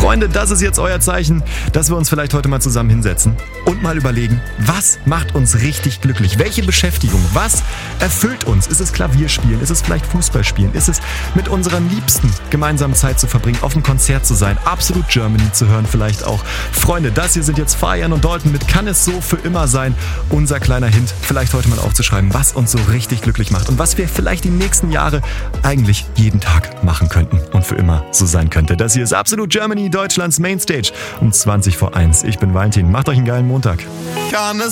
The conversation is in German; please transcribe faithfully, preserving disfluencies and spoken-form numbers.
Freunde, das ist jetzt euer Zeichen, dass wir uns vielleicht heute mal zusammen hinsetzen und mal überlegen, was macht uns richtig glücklich? Welche Beschäftigung? Was erfüllt uns? Ist es Klavierspielen? Ist es vielleicht Fußballspielen? Ist es mit unseren Liebsten gemeinsam Zeit zu verbringen, auf einem Konzert zu sein, Absolut Germany zu hören vielleicht auch? Freunde, das hier sind jetzt Fabian und Dalton mit Kann es so für immer sein? Unser kleiner Hint, vielleicht heute mal aufzuschreiben, was uns so richtig glücklich macht und was wir vielleicht die nächsten Jahre eigentlich jeden Tag machen könnten und für immer so sein könnte. Das hier ist Absolut Germany, Deutschlands Mainstage um zwanzig vor eins. Ich bin Valentin. Macht euch einen geilen Montag. Kann es